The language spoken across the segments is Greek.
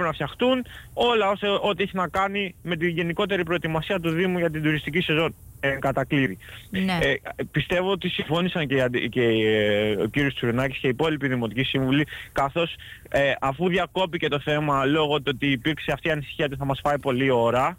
πρέπει να φτιαχτούν, όλα ό,τι έχει να κάνει με τη γενικότερη προετοιμασία του Δήμου για την τουριστική σεζόν. Κατακλείδη. Ναι. Πιστεύω ότι συμφώνησαν και ο κύριος Τσουρενάκης και οι υπόλοιποι δημοτικοί σύμβουλοι, καθώς αφού διακόπηκε το θέμα λόγω του ότι υπήρξε αυτή η ανησυχία ότι θα μας φάει πολλή ώρα,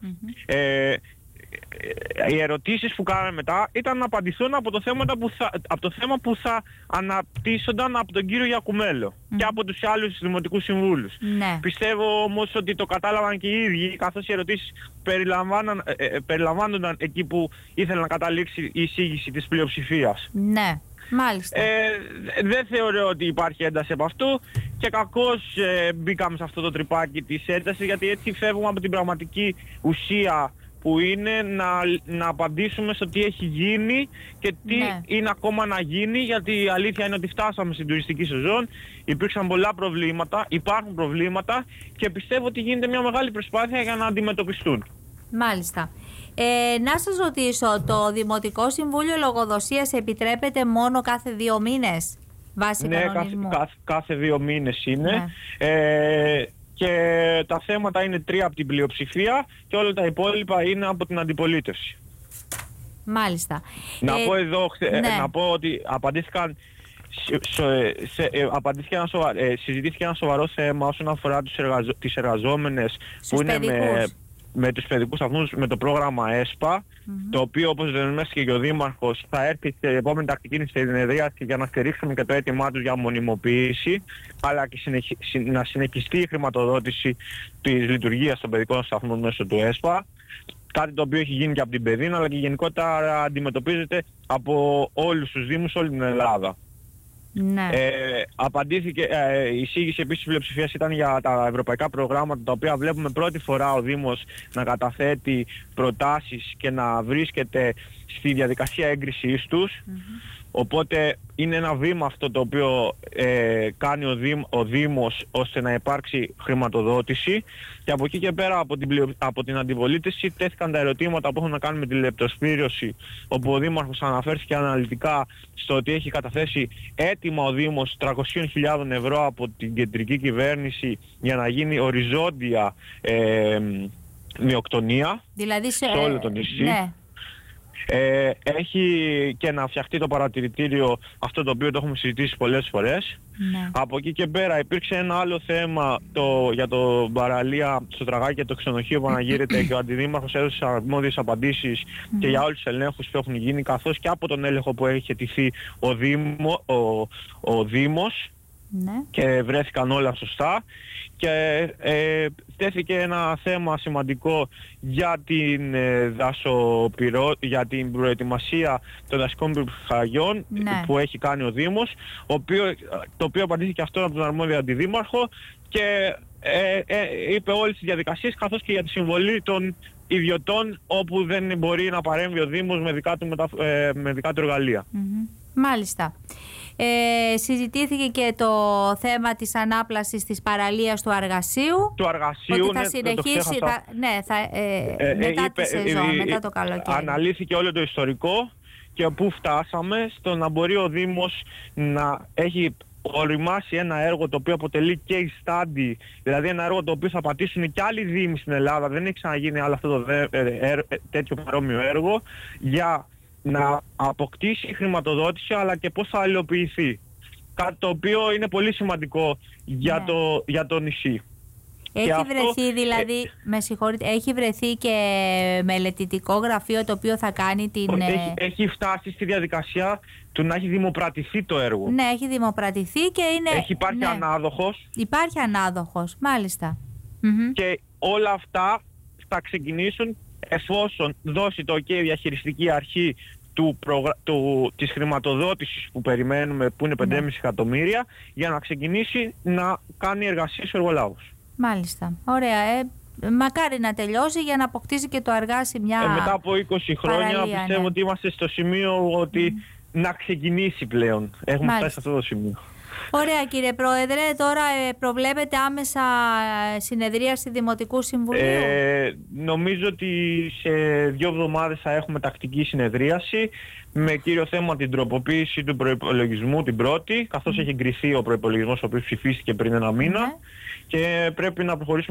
οι ερωτήσεις που κάναμε μετά ήταν να απαντηθούν από το θέμα που θα αναπτύσσονταν από τον κύριο Γιακουμέλο και από τους άλλους δημοτικούς συμβούλους. Ναι. Πιστεύω όμως ότι το κατάλαβαν και οι ίδιοι, καθώς οι ερωτήσεις περιλαμβάνονταν εκεί που ήθελε να καταλήξει η εισήγηση της πλειοψηφίας. Ναι, μάλιστα. Δεν θεωρώ ότι υπάρχει ένταση από αυτού και κακώς μπήκαμε σε αυτό το τρυπάκι της έντασης, γιατί έτσι φεύγουμε από την πραγματική ουσία που είναι να απαντήσουμε στο τι έχει γίνει και τι είναι ακόμα να γίνει, γιατί η αλήθεια είναι ότι φτάσαμε στην τουριστική σεζόν, υπήρξαν πολλά προβλήματα, υπάρχουν προβλήματα και πιστεύω ότι γίνεται μια μεγάλη προσπάθεια για να αντιμετωπιστούν. Μάλιστα. Να σας ρωτήσω, το Δημοτικό Συμβούλιο Λογοδοσίας επιτρέπεται μόνο κάθε 2 μήνες βάσει κανονισμού? Ναι, κάθε 2 μήνες είναι. Ναι. Και τα θέματα είναι 3 από την πλειοψηφία και όλα τα υπόλοιπα είναι από την αντιπολίτευση. Μάλιστα. Να πω ότι συζητήθηκε ένα σοβαρό θέμα όσον αφορά τις εργαζόμενες που είναι με τους παιδικούς σταθμούς, με το πρόγραμμα ΕΣΠΑ, το οποίο, όπως δεσμεύτηκε και ο Δήμαρχος, θα έρθει στην επόμενη τακτική συνεδρίαση για να στηρίξουμε και το αίτημά τους για μονιμοποίηση, αλλά και να συνεχιστεί η χρηματοδότηση της λειτουργίας των παιδικών σταθμών μέσω του ΕΣΠΑ. Κάτι το οποίο έχει γίνει και από την Παιδίνα, αλλά και γενικότερα αντιμετωπίζεται από όλους τους Δήμους, όλη την Ελλάδα. Ναι. Η εισήγηση επίσης της πλειοψηφίας ήταν για τα ευρωπαϊκά προγράμματα, τα οποία βλέπουμε πρώτη φορά ο Δήμος να καταθέτει προτάσεις και να βρίσκεται στη διαδικασία έγκρισής τους. Οπότε είναι ένα βήμα αυτό το οποίο κάνει ο Δήμος ώστε να υπάρξει χρηματοδότηση, και από εκεί και πέρα από την αντιπολίτευση τέθηκαν τα ερωτήματα που έχουν να κάνουν με τη λεπτοσπήρωση, όπου ο Δήμαρχος αναφέρθηκε αναλυτικά στο ότι έχει καταθέσει έτοιμα ο Δήμος 300.000 ευρώ από την κεντρική κυβέρνηση για να γίνει οριζόντια μειοκτονία, δηλαδή σε όλο το νησί. Ναι. Έχει και να φτιαχτεί το παρατηρητήριο, αυτό το οποίο το έχουμε συζητήσει πολλές φορές. Ναι. Από εκεί και πέρα υπήρξε ένα άλλο θέμα για το παραλία στο Τραγάκι και το ξενοδοχείο που αναγείρεται, και ο Αντιδήμαρχος έδωσε αρμόδιες απαντήσεις και για όλους τους ελέγχους που έχουν γίνει, καθώς και από τον έλεγχο που έχει αιτηθεί ο Δήμος. Ναι. Και βρέθηκαν όλα σωστά, και τέθηκε ένα θέμα σημαντικό για την για την προετοιμασία των δασικών πυρκαγιών που έχει κάνει ο Δήμος, το οποίο απαντήθηκε αυτό από τον αρμόδιο αντιδήμαρχο, και είπε όλες τις διαδικασίες, καθώς και για τη συμβολή των ιδιωτών όπου δεν μπορεί να παρέμβει ο Δήμος με δικά του εργαλεία. Μάλιστα. Συζητήθηκε και το θέμα της ανάπλασης της παραλίας του Αργασίου. Ότι θα συνεχίσει μετά τη σεζόν, μετά το καλοκαίρι. Αναλύθηκε όλο το ιστορικό και πού φτάσαμε στο να μπορεί ο Δήμος να έχει οριμάσει ένα έργο το οποίο αποτελεί case study, δηλαδή ένα έργο το οποίο θα πατήσουν και άλλοι δήμοι στην Ελλάδα. Δεν έχει ξαναγίνει άλλο αυτό τέτοιο παρόμοιο έργο, για να αποκτήσει χρηματοδότηση, αλλά και πώς θα υλοποιηθεί. Κάτι το οποίο είναι πολύ σημαντικό για το νησί. Έχει βρεθεί και μελετητικό γραφείο το οποίο θα κάνει την... Έχει φτάσει στη διαδικασία του να έχει δημοπρατηθεί το έργο. Ναι, έχει δημοπρατηθεί και είναι... Υπάρχει ανάδοχος. Υπάρχει ανάδοχος, μάλιστα. Και όλα αυτά θα ξεκινήσουν εφόσον δώσει το OK η διαχειριστική αρχή της χρηματοδότησης που περιμένουμε, που είναι 5,5 εκατομμύρια, για να ξεκινήσει να κάνει εργασίες ο εργολάβος. Μάλιστα. Ωραία. Μακάρι να τελειώσει για να αποκτήσει και το Αργάσι μια μετά από 20 χρόνια παραλία, πιστεύω ότι είμαστε στο σημείο ότι να ξεκινήσει πλέον. Έχουμε φτάσει σε αυτό το σημείο. Ωραία, κύριε Πρόεδρε. Τώρα προβλέπετε άμεσα συνεδρίαση Δημοτικού Συμβουλίου? Νομίζω ότι σε 2 εβδομάδες θα έχουμε τακτική συνεδρίαση με κύριο θέμα την τροποποίηση του προϋπολογισμού, την πρώτη, καθώς έχει εγκριθεί ο προϋπολογισμός ο οποίος ψηφίστηκε πριν 1 μήνα, και πρέπει να προχωρήσουμε